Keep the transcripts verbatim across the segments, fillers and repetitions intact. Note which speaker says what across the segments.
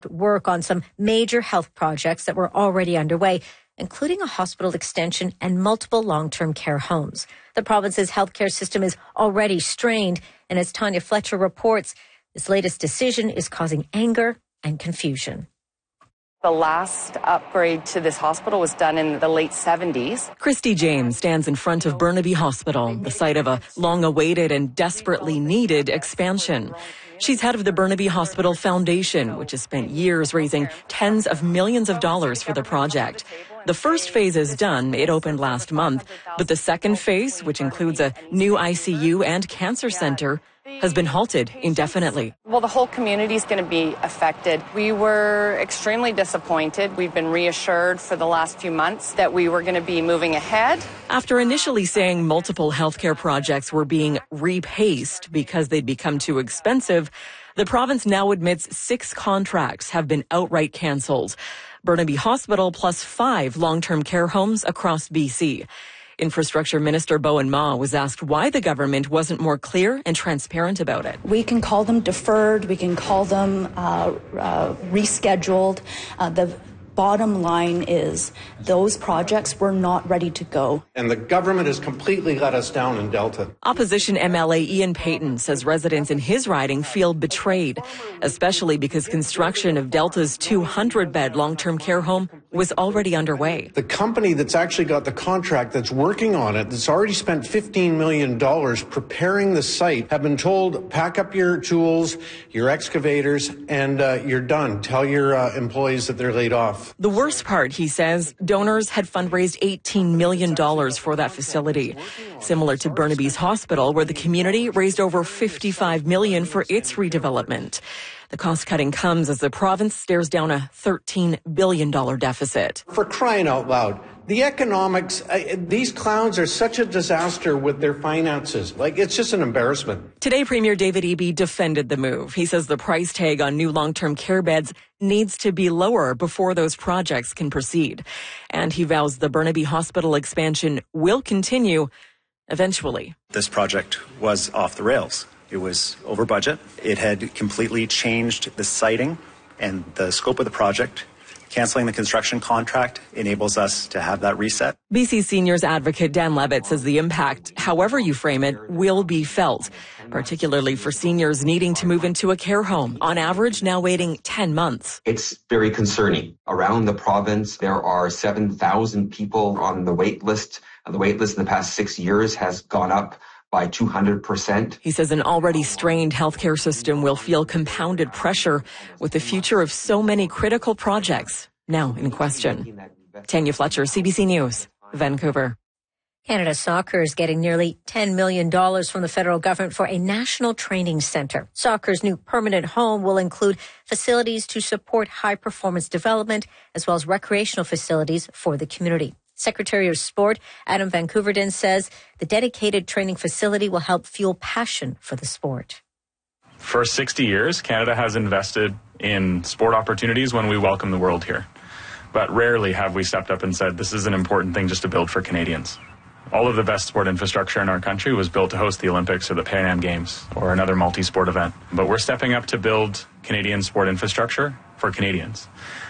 Speaker 1: work on some major health projects that were already underway, including a hospital extension and multiple long-term care homes. The province's healthcare system is already strained, and as Tanya Fletcher reports, this latest decision is causing anger and confusion.
Speaker 2: The last upgrade to this hospital was done in the late seventies.
Speaker 3: Christy James stands in front of Burnaby Hospital, the site of a long-awaited and desperately needed expansion. She's head of the Burnaby Hospital Foundation, which has spent years raising tens of millions of dollars for the project. The first phase is done. It opened last month. But the second phase, which includes a new I C U and cancer center, has been halted indefinitely.
Speaker 2: Well, the whole community is going to be affected. We were extremely disappointed. We've been reassured for the last few months that we were going to be moving ahead.
Speaker 3: After initially saying multiple healthcare projects were being repaced because they'd become too expensive, the province now admits six contracts have been outright cancelled. Burnaby Hospital plus five long-term care homes across B C. Infrastructure Minister Bowen Ma was asked why the government wasn't more clear and transparent about it.
Speaker 4: We can call them deferred. We can call them uh, uh, rescheduled. Uh, the bottom line is those projects were not ready to go.
Speaker 5: And the government has completely let us down in Delta.
Speaker 3: Opposition M L A Ian Payton says residents in his riding feel betrayed, especially because construction of Delta's two hundred bed long-term care home was already underway.
Speaker 5: The company that's actually got the contract that's working on it, that's already spent fifteen million dollars preparing the site, have been told, pack up your tools, your excavators, and uh, you're done. Tell your uh, employees that they're laid off.
Speaker 3: The worst part, he says, donors had fundraised eighteen million dollars for that facility, similar to Burnaby's Hospital, where the community raised over fifty-five million dollars for its redevelopment. The cost-cutting comes as the province stares down a thirteen billion dollars deficit.
Speaker 5: For crying out loud, the economics, uh, these clowns are such a disaster with their finances. Like, it's just an embarrassment.
Speaker 3: Today, Premier David Eby defended the move. He says the price tag on new long-term care beds needs to be lower before those projects can proceed. And he vows the Burnaby Hospital expansion will continue eventually.
Speaker 6: This project was off the rails. It was over budget. It had completely changed the siting and the scope of the project. Cancelling the construction contract enables us to have that reset.
Speaker 3: B C Seniors advocate Dan Levitt says the impact, however you frame it, will be felt, particularly for seniors needing to move into a care home, on average now waiting ten months.
Speaker 7: It's very concerning. Around the province, there are seven thousand people on the wait list. The wait list in the past six years has gone up by two hundred percent.
Speaker 3: He says an already strained healthcare system will feel compounded pressure with the future of so many critical projects now in question. Tanya Fletcher, C B C News, Vancouver.
Speaker 1: Canada Soccer is getting nearly ten million dollars from the federal government for a national training centre. Soccer's new permanent home will include facilities to support high-performance development as well as recreational facilities for the community. Secretary of Sport Adam Van Koeverden says the dedicated training facility will help fuel passion for the sport.
Speaker 8: For sixty years, Canada has invested in sport opportunities when we welcome the world here. But rarely have we stepped up and said this is an important thing just to build for Canadians. All of the best sport infrastructure in our country was built to host the Olympics or the Pan Am Games or another multi-sport event. But we're stepping up to build Canadian sport infrastructure for Canadians.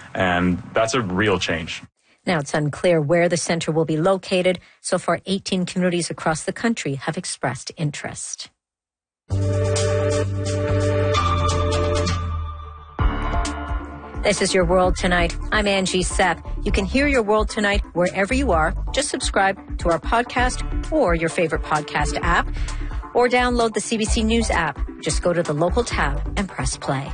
Speaker 8: And that's a real change.
Speaker 1: Now it's unclear where the centre will be located. So far, eighteen communities across the country have expressed interest. This is Your World Tonight. I'm Angie Sepp. You can hear Your World Tonight wherever you are. Just subscribe to our podcast or your favorite podcast app, or download the C B C News app. Just go to the local tab and press play.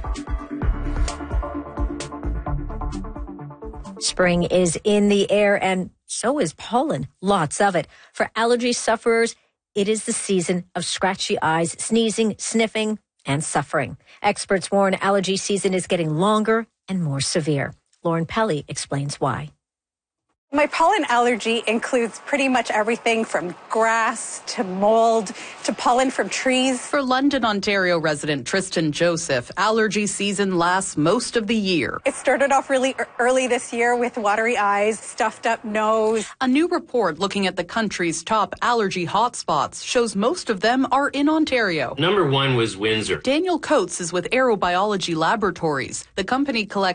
Speaker 1: Spring is in the air, and so is pollen. Lots of it. For allergy sufferers, it is the season of scratchy eyes, sneezing, sniffing, and suffering. Experts warn allergy season is getting longer and more severe. Lauren Pelly explains why.
Speaker 9: My pollen allergy includes pretty much everything from grass to mold to pollen from trees.
Speaker 10: For London, Ontario resident Tristan Joseph, allergy season lasts most of the year.
Speaker 9: It started off really early this year with watery eyes, stuffed up nose.
Speaker 10: A new report looking at the country's top allergy hotspots shows most of them are in Ontario.
Speaker 11: Number one was Windsor.
Speaker 10: Daniel Coates is with Aerobiology Laboratories. The company collects